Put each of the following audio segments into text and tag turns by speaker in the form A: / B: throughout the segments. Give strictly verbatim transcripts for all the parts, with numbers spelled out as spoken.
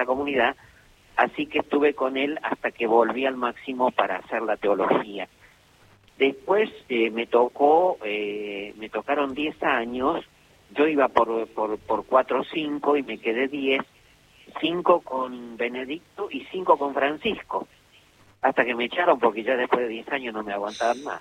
A: esa comunidad, así que estuve con él hasta que volví al Máximo para hacer la teología. Después eh, me tocó, eh, me tocaron diez años, yo iba por, por, por cuatro o cinco y me quedé diez, cinco con Benedicto y cinco con Francisco, hasta que me echaron porque ya después de diez años no me aguantaban más.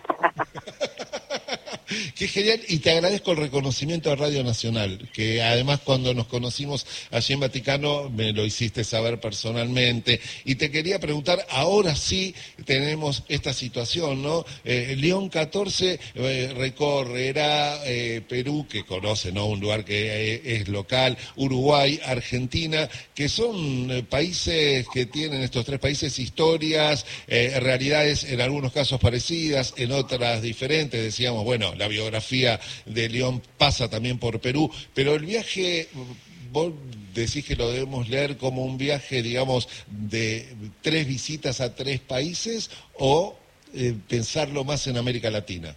B: Qué genial, y te agradezco el reconocimiento de Radio Nacional, que además cuando nos conocimos allí en Vaticano me lo hiciste saber personalmente, y te quería preguntar, ahora sí tenemos esta situación, ¿no? Eh, León catorce eh, recorrerá eh, Perú, que conoce, ¿no? Un lugar que eh, es local, Uruguay, Argentina, que son eh, países que tienen, estos tres países, historias, eh, realidades en algunos casos parecidas, en otras diferentes. Decíamos, bueno, la biografía de León pasa también por Perú, pero el viaje, vos decís que lo debemos leer como un viaje, digamos, de tres visitas a tres países, o eh, pensarlo más en América Latina.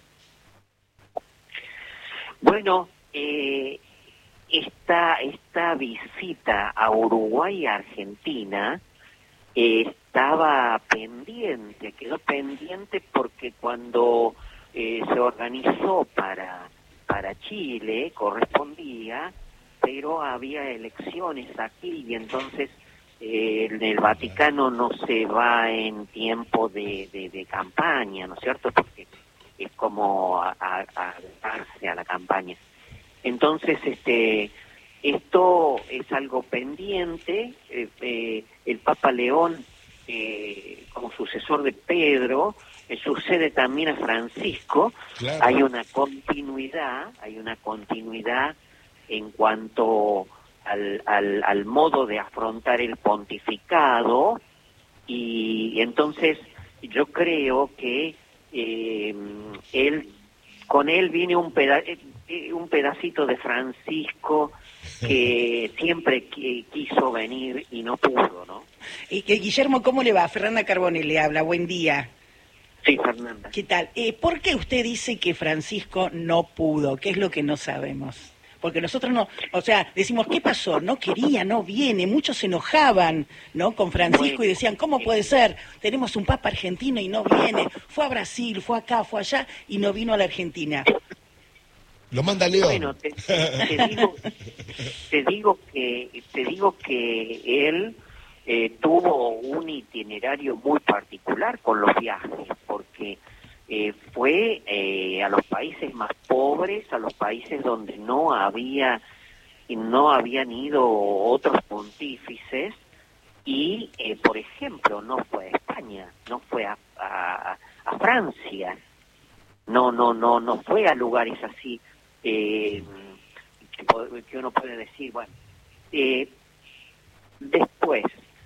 A: Bueno, eh, esta, esta visita a Uruguay y Argentina eh, estaba pendiente, quedó pendiente porque cuando Eh, se organizó para para Chile, correspondía, pero había elecciones aquí y entonces eh, en el Vaticano no se va en tiempo de, de, de campaña, ¿no es cierto? Porque es como a, a, a darse a la campaña. Entonces, este, esto es algo pendiente. Eh, eh, el Papa León, eh, como sucesor de Pedro, eh, sucede también a Francisco. Claro. Hay una continuidad, hay una continuidad en cuanto al, al, al modo de afrontar el pontificado, y entonces yo creo que eh, él, con él viene un peda un pedacito de Francisco que siempre qu quiso venir y no pudo, ¿no?
C: Y que Guillermo, ¿cómo le va? Fernanda Carbone le habla, buen día.
A: Sí, Fernanda.
C: ¿Qué tal? Eh, ¿Por qué usted dice que Francisco no pudo? ¿Qué es lo que no sabemos? Porque nosotros no, o sea, decimos, ¿qué pasó? No quería, no viene. Muchos se enojaban, ¿no? Con Francisco, bueno, y decían, ¿cómo puede ser? Tenemos un papa argentino y no viene. Fue a Brasil, fue acá, fue allá y no vino a la Argentina.
B: Lo manda León.
A: Bueno, te, te digo, te digo que, te digo que él eh, tuvo un itinerario muy particular con los viajes, porque eh, fue eh, a los países más pobres, a los países donde no había, no habían ido otros pontífices, y eh, por ejemplo no fue a España, no fue a, a, a Francia, no, no, no, no fue a lugares así. Eh, que, que uno puede decir, bueno, eh, después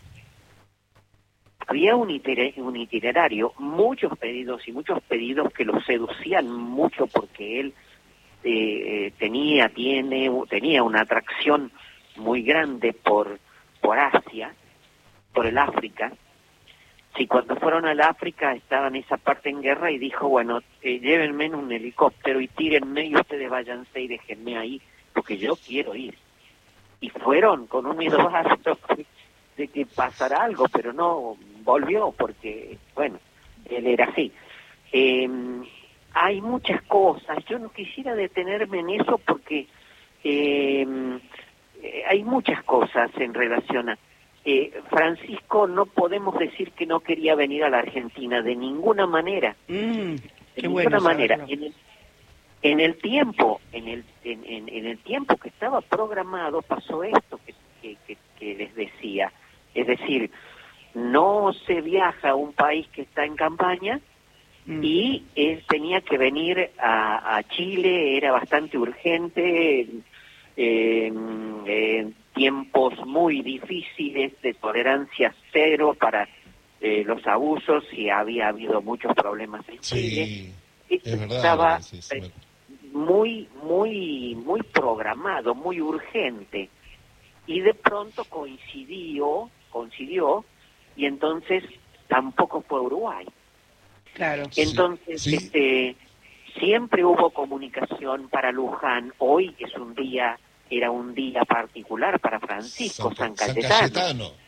A: había un, iter un itinerario, muchos pedidos y muchos pedidos que lo seducían mucho porque él eh, tenía, tiene, tenía una atracción muy grande por, por Asia, por el África. Sí, cuando fueron al África estaba en esa parte en guerra y dijo, bueno, eh, llévenme en un helicóptero y tírenme y ustedes váyanse y déjenme ahí, porque yo quiero ir. Y fueron con un miedo básico de que pasara algo, pero no volvió porque, bueno, él era así. Eh, hay muchas cosas, yo no quisiera detenerme en eso porque eh, eh, hay muchas cosas en relación a... Eh, Francisco, no podemos decir que no quería venir a la Argentina de ninguna manera,
C: mm,
A: de ninguna bueno manera. En el, en el tiempo, en el en, en, en el tiempo que estaba programado pasó esto que, que, que, que les decía, es decir, no se viaja a un país que está en campaña mm. y él tenía que venir a, a Chile, era bastante urgente. Eh, eh, tiempos muy difíciles de tolerancia cero para eh, los abusos, y había habido muchos problemas en Chile.
B: Sí, es verdad,
A: estaba
B: sí, sí,
A: eh, muy muy muy programado, muy urgente, y de pronto coincidió coincidió y entonces tampoco fue a Uruguay.
C: Claro.
A: Entonces
B: sí.
A: este siempre hubo comunicación para Luján. Hoy es un día, era un día particular para Francisco, San,
B: San,
A: San Cayetano.
B: San Cayetano.